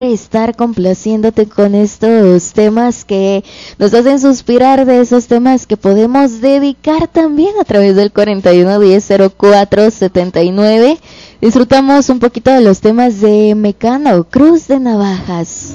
estar complaciéndote con estos temas que nos hacen suspirar, de esos temas que podemos dedicar también a través del 41100479. Disfrutamos un poquito de los temas de Mecano, Cruz de Navajas.